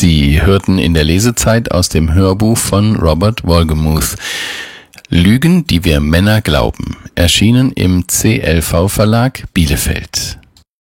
Sie hörten in der Lesezeit aus dem Hörbuch von Robert Wolgemuth Lügen, die wir Männer glauben, erschienen im CLV Verlag Bielefeld.